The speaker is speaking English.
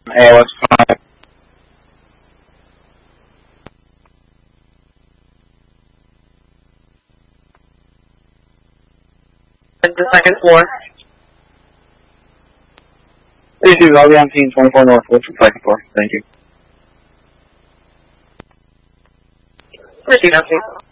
AOS 5. The second floor. Please do, I'll be on scene 24 Northwest, the second floor. Thank you. Proceed, okay.